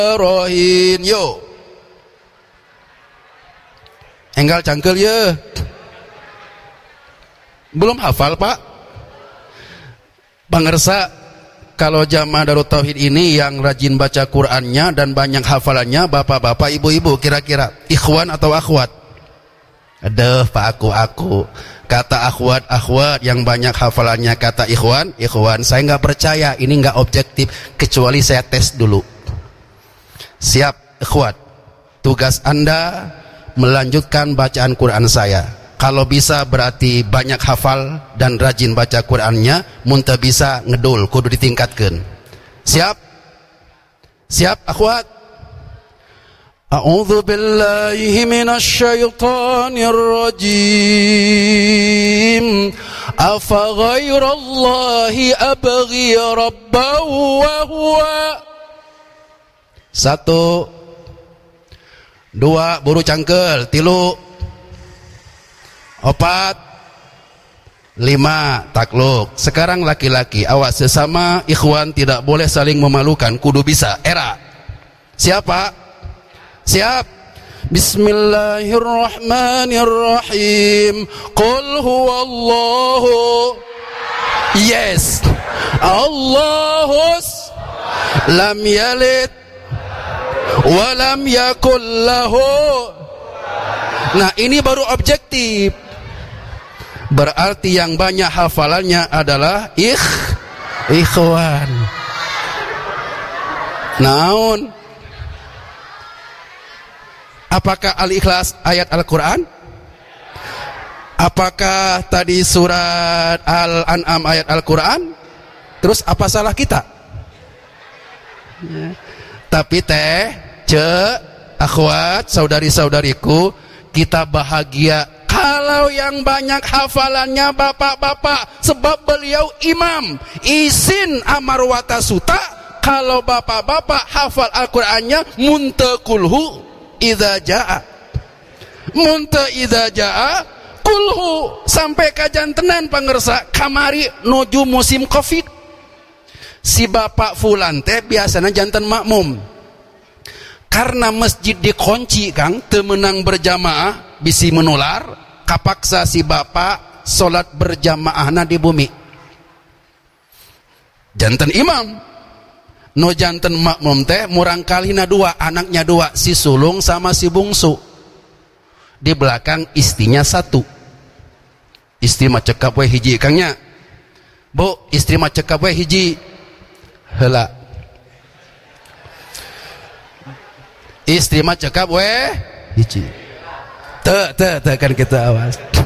Rohin yo. Enggal cangkel ya. Belum hafal Pak? Pangersa, kalau jamaah Darut Tauhid ini yang rajin baca Qur'annya dan banyak hafalannya, bapak-bapak, ibu-ibu, kira-kira ikhwan atau akhwat? Aduh Pak, aku kata akhwat yang banyak hafalannya kata ikhwan. Saya nggak percaya, ini nggak objektif kecuali saya tes dulu. Siap ikhwat, tugas Anda melanjutkan bacaan Quran saya. Kalau bisa berarti banyak hafal dan rajin baca Qur'annya. Muntah bisa ngedul, kudu ditingkatkan. Siap? Siap akhwat? A'udzu billahi minasy syaithanir rajim. Afa ghairallahi abghi rabban wa huwa. 1 2 buru cangkel, 3 4 5 takluk. Sekarang laki-laki, awas sesama ikhwan tidak boleh saling memalukan, kudu bisa. Era. Siapa? Siap. Bismillahirrahmanirrahim. Qul huwallahu. Yes. Allahus lam yalid wa lam yakul lahu. Nah, ini baru objektif. Berarti yang banyak hafalannya adalah ikhwan. Naon? Apakah Al-Ikhlas ayat Al-Quran? Apakah tadi surat Al-An'am ayat Al-Quran? Terus apa salah kita? Ya. Tapi akhwat, saudari-saudariku, kita bahagia kalau yang banyak hafalannya bapak-bapak, sebab beliau imam. Isin amar wata suta. Kalau bapak-bapak hafal Al-Qur'annya muntakulhu idza jaa. Munta idza jaa kulhu. Sampai kajantenan pangersa kamari nuju musim Covid. Si bapak fulan teh biasanya janten makmum. Karena masjid dikunci Kang, teu meunang berjamaah bisi menular, kapaksa si bapak salat berjamaahna di bumi. Janten imam, no janten makmum teh murang kalina 2, anaknya 2, si sulung sama si bungsu. Di belakang istrinya 1. Istri mah cekap we hiji Kangnya. Bu, istri mah cekap we hiji. Heula. Istri mah cekap we hiji. Teu kan kita awas.